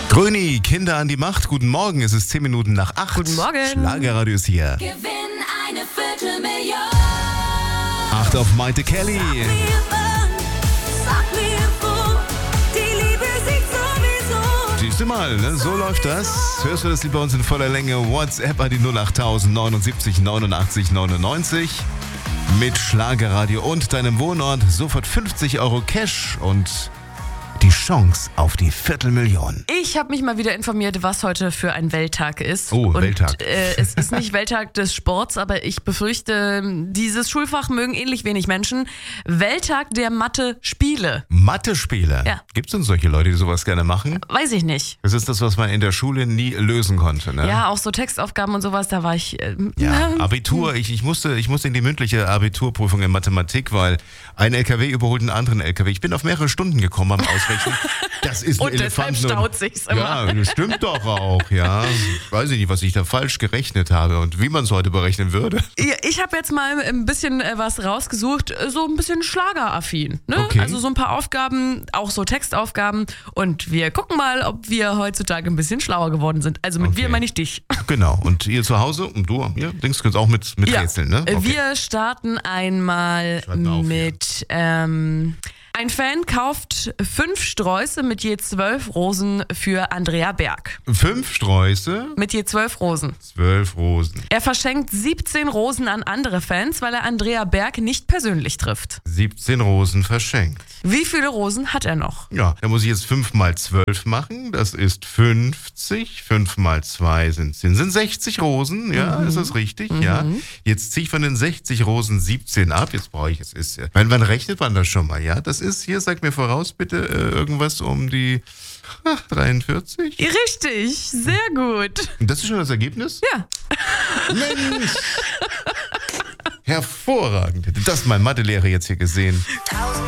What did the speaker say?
Gröni, Kinder an die Macht. Guten Morgen, es ist 10 Minuten nach 8. Guten Morgen. Schlagerradio ist hier. Gewinn eine Viertelmillion. 8 auf Maite Kelly. Sag mir wo, die Liebe siegt sowieso. Siehst du mal, ne? So läuft das. Hörst du das Lied bei uns in voller Länge? WhatsApp an die 08000 79 89 99. Mit Schlagerradio und deinem Wohnort sofort 50 Euro Cash und die Chance auf die Viertelmillion. Ich habe mich mal wieder informiert, was heute für ein Welttag ist. Oh, und, Welttag. Es ist nicht Welttag des Sports, aber ich befürchte, dieses Schulfach mögen ähnlich wenig Menschen. Welttag der Mathe-Spiele. Mathe-Spiele. Ja. Gibt es denn solche Leute, die sowas gerne machen? Weiß ich nicht. Das ist das, was man in der Schule nie lösen konnte, ne? Ja, auch so Textaufgaben und sowas, da war ich... Ja, Abitur, ich musste in die mündliche Abiturprüfung in Mathematik, weil ein LKW überholt einen anderen LKW. Ich bin auf mehrere Stunden gekommen beim Ausrechnen. Das ist ein Und deshalb Elefant. staut sich's immer. Ja, das stimmt doch auch, ja. Ich weiß nicht, was ich da falsch gerechnet habe und wie man es heute berechnen würde. Ja, ich habe jetzt mal ein bisschen was rausgesucht, so ein bisschen schlageraffin. Ne? Okay. Also so ein paar Aufgaben, auch so Textaufgaben. Und wir gucken mal, ob wir heutzutage ein bisschen schlauer geworden sind. Also mit Okay. wir meine ich dich. Genau, und ihr zu Hause und du, ihr Dings könnt auch mit Rätseln, ne? Okay. Wir starten einmal Schreib mal auf, mit... ein Fan kauft 5 Sträuße mit je 12 Rosen für Andrea Berg. 5 Sträuße, Mit je 12 Rosen. 12 Rosen. Er verschenkt 17 Rosen an andere Fans, weil er Andrea Berg nicht persönlich trifft. 17 Rosen verschenkt. Wie viele Rosen hat er noch? Ja, da muss ich jetzt 5 mal 12 machen. Das ist 50. 5 mal 2 sind 60 Rosen. Ja, ist das richtig? Ja. Jetzt ziehe ich von den 60 Rosen 17 ab. Jetzt brauche ich, wann rechnet man das schon mal? Ja, das ist hier, sag mir voraus bitte, irgendwas um die 43. Richtig, sehr gut. Und das ist schon das Ergebnis? Ja. Mensch! Hervorragend. Hätte das mein Mathelehrer jetzt hier gesehen. 1000